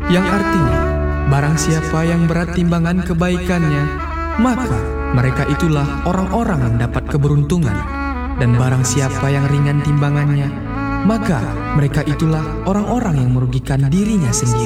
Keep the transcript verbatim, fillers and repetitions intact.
yang artinya, barang siapa yang berat timbangan kebaikannya, maka mereka itulah orang-orang yang dapat keberuntungan. Dan barang siapa yang ringan timbangannya, maka mereka itulah orang-orang yang merugikan dirinya sendiri.